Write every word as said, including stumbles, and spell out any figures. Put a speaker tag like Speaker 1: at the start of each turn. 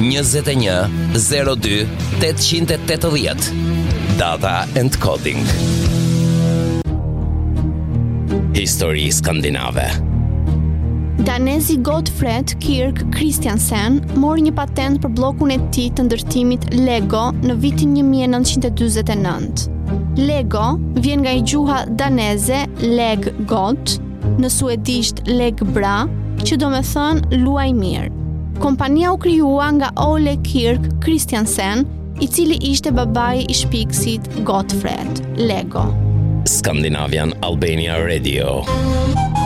Speaker 1: njëzet e një zero dy tetëqind e tetëdhjetë. Data and Coding. Histori skandinave.
Speaker 2: Danezi Gottfred Kirk Christiansen mori një patent për bllokun e tij të ndërtimit Lego në vitin një mijë e nëntëqind e dyzet e nëntë. Lego vjen nga i gjuha daneze leg godt, në suedisht leg bra, që do me thënë luaj mirë. Kompania u krijua nga Ole Kirk Christiansen, i cili ishte babai i shpikësit Gottfred Lego.
Speaker 1: Scandinavian Albania Radio.